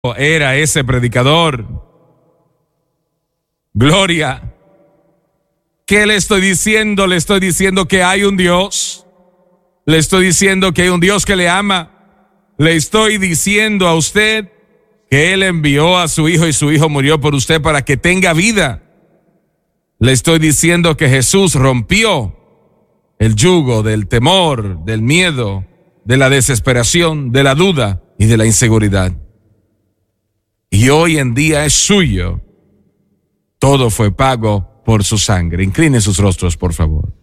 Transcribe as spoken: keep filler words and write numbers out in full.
era ese predicador. Gloria. ¿Qué le estoy diciendo? Le estoy diciendo que hay un Dios. Le estoy diciendo que hay un Dios que le ama. Le estoy diciendo a usted que Él envió a su Hijo y su Hijo murió por usted para que tenga vida. Le estoy diciendo que Jesús rompió el yugo del temor, del miedo, de la desesperación, de la duda y de la inseguridad. Y hoy en día es suyo. Todo fue pago por su sangre. Incline sus rostros, por favor.